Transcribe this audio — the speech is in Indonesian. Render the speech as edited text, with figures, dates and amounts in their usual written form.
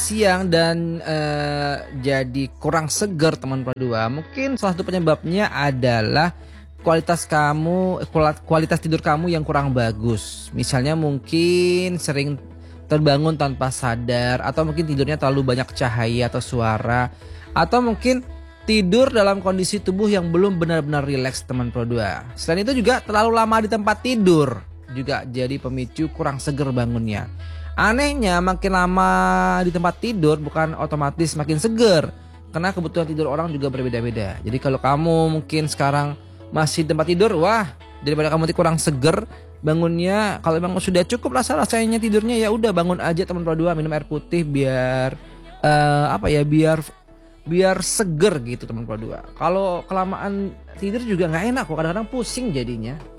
siang dan jadi kurang seger teman Pro 2, mungkin salah satu penyebabnya adalah kualitas tidur kamu yang kurang bagus. Misalnya mungkin sering terbangun tanpa sadar, atau mungkin tidurnya terlalu banyak cahaya atau suara, atau mungkin tidur dalam kondisi tubuh yang belum benar-benar rileks teman Pro 2. Selain itu juga terlalu lama di tempat tidur juga jadi pemicu kurang seger bangunnya. Anehnya makin lama di tempat tidur bukan otomatis makin seger, karena kebutuhan tidur orang juga berbeda-beda. Jadi kalau kamu mungkin sekarang masih di tempat tidur, wah, daripada kamu kurang seger bangunnya, kalau memang sudah cukup rasanya tidurnya, ya udah bangun aja teman Pro 2, minum air putih biar biar seger gitu teman Pro 2. Kalau kelamaan tidur juga nggak enak kok, kadang-kadang pusing jadinya.